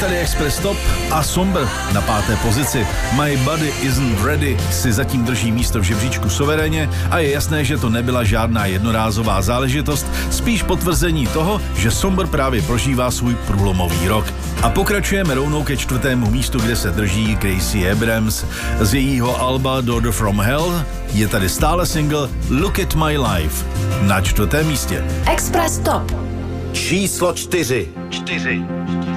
tady Express Top a Somber na 5. pozici. My Body Isn't Ready si zatím drží místo v žebříčku suverénně a je jasné, že to nebyla žádná jednorázová záležitost, spíš potvrzení toho, že Somber právě prožívá svůj průlomový rok. A pokračujeme rovnou ke 4. místu, kde se drží Gracie Abrams. Z jejího alba Daughter from Hell je tady stále single Look at My Life na 4. místě. Express Top číslo 4.